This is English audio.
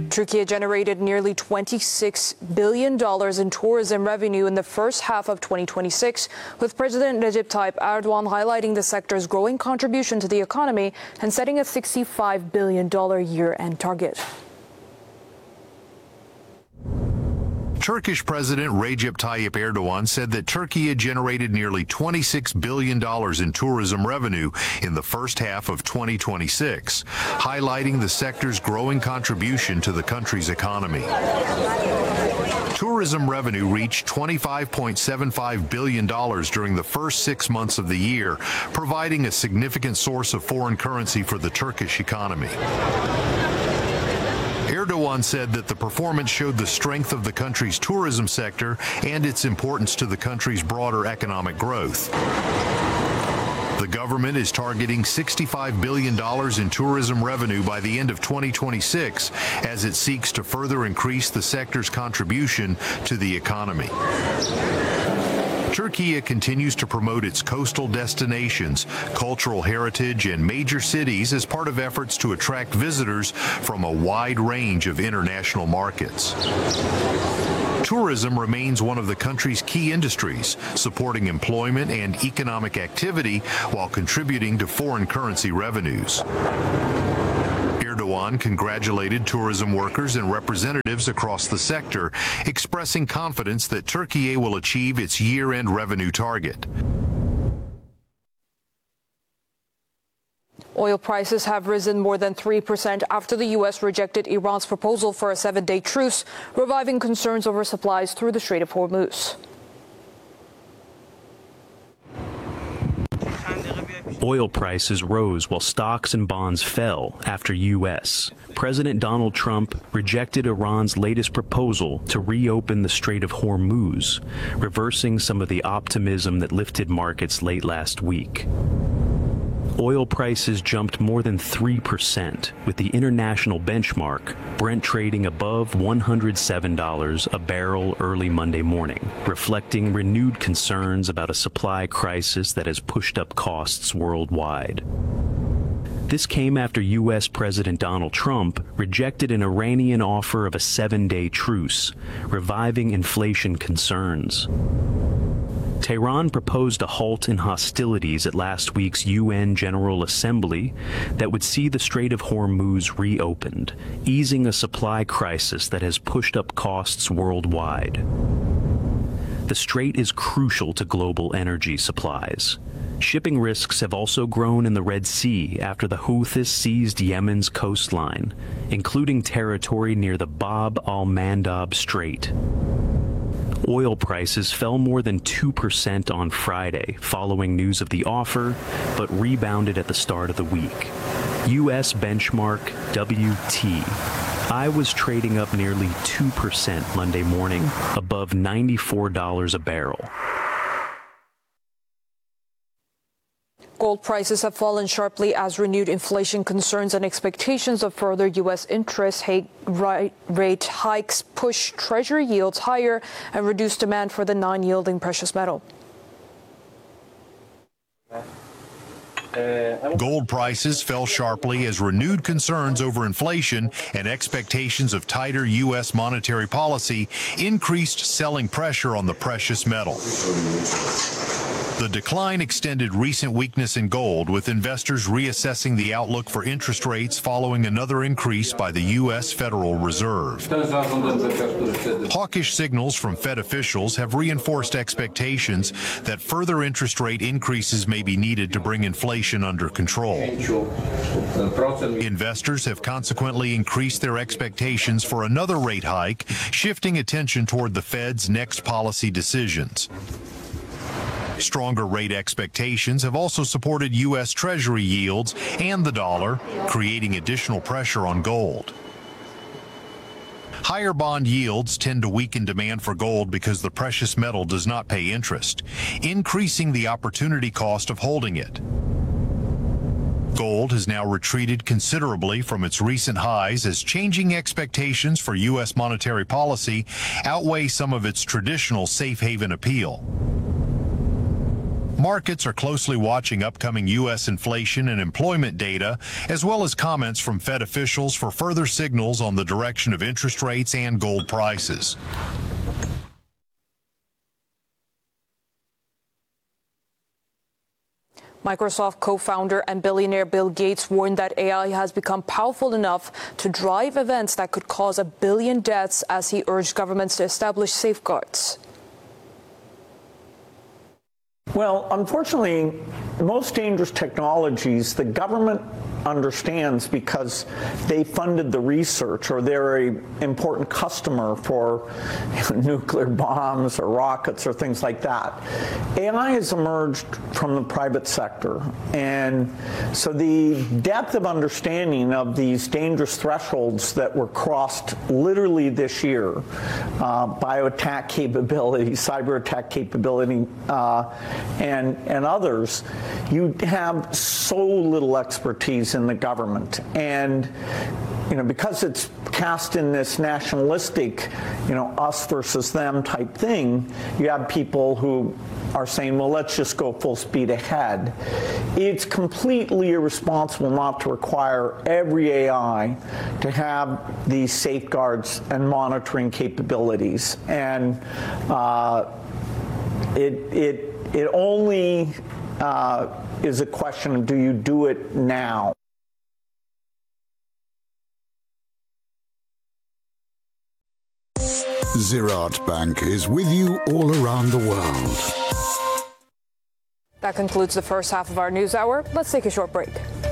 Turkey generated nearly $26 billion in tourism revenue in the first half of 2026, with President Recep Tayyip Erdogan highlighting the sector's growing contribution to the economy and setting a $65 billion year-end target. Turkish President Recep Tayyip Erdogan said that Turkey had generated nearly $26 billion in tourism revenue in the first half of 2026, highlighting the sector's growing contribution to the country's economy. Tourism revenue reached $25.75 billion during the first 6 months of the year, providing a significant source of foreign currency for the Turkish economy. Erdogan said that the performance showed the strength of the country's tourism sector and its importance to the country's broader economic growth. The government is targeting $65 billion in tourism revenue by the end of 2026 as it seeks to further increase the sector's contribution to the economy. Turkey continues to promote its coastal destinations, cultural heritage, and major cities as part of efforts to attract visitors from a wide range of international markets. Tourism remains one of the country's key industries, supporting employment and economic activity while contributing to foreign currency revenues. Erdogan congratulated tourism workers and representatives across the sector, expressing confidence that Turkey will achieve its year-end revenue target. Oil prices have risen more than 3% after the U.S. rejected Iran's proposal for a 7-day truce, reviving concerns over supplies through the Strait of Hormuz. Oil prices rose while stocks and bonds fell after U.S. President Donald Trump rejected Iran's latest proposal to reopen the Strait of Hormuz, reversing some of the optimism that lifted markets late last week. Oil prices jumped more than 3%, with the international benchmark, Brent, trading above $107 a barrel early Monday morning, reflecting renewed concerns about a supply crisis that has pushed up costs worldwide. This came after U.S. President Donald Trump rejected an Iranian offer of a 7-day truce, reviving inflation concerns. Tehran proposed a halt in hostilities at last week's UN General Assembly that would see the Strait of Hormuz reopened, easing a supply crisis that has pushed up costs worldwide. The strait is crucial to global energy supplies. Shipping risks have also grown in the Red Sea after the Houthis seized Yemen's coastline, including territory near the Bab al-Mandab Strait. Oil prices fell more than 2% on Friday following news of the offer, but rebounded at the start of the week. U.S. benchmark WTI was trading up nearly 2% Monday morning, above $94 a barrel. Gold prices have fallen sharply as renewed inflation concerns and expectations of further U.S. interest rate hikes push Treasury yields higher and reduce demand for the non-yielding precious metal. Gold prices fell sharply as renewed concerns over inflation and expectations of tighter U.S. monetary policy increased selling pressure on the precious metal. The decline extended recent weakness in gold, with investors reassessing the outlook for interest rates following another increase by the U.S. Federal Reserve. Hawkish signals from Fed officials have reinforced expectations that further interest rate increases may be needed to bring inflation under control. Investors have consequently increased their expectations for another rate hike, shifting attention toward the Fed's next policy decisions. Stronger rate expectations have also supported U.S. Treasury yields and the dollar, creating additional pressure on gold. Higher bond yields tend to weaken demand for gold because the precious metal does not pay interest, increasing the opportunity cost of holding it. Gold has now retreated considerably from its recent highs as changing expectations for U.S. monetary policy outweigh some of its traditional safe haven appeal. Markets are closely watching upcoming U.S. inflation and employment data, as well as comments from Fed officials for further signals on the direction of interest rates and gold prices. Microsoft co-founder and billionaire Bill Gates warned that AI has become powerful enough to drive events that could cause 1 billion deaths, as he urged governments to establish safeguards. Well, unfortunately, most dangerous technologies, the government understands because they funded the research, or they're an important customer for nuclear bombs or rockets or things like that. AI has emerged from the private sector, and so the depth of understanding of these dangerous thresholds that were crossed literally this year, bioattack capability, cyber attack capability, and others, you have so little expertise in the government. And because it's cast in this nationalistic, us versus them type thing, you have people who are saying, well, let's just go full speed ahead. It's completely irresponsible not to require every AI to have these safeguards and monitoring capabilities. And it only is a question of, do you do it now? Ziraat Bank is with you all around the world. That concludes the first half of our news hour. Let's take a short break.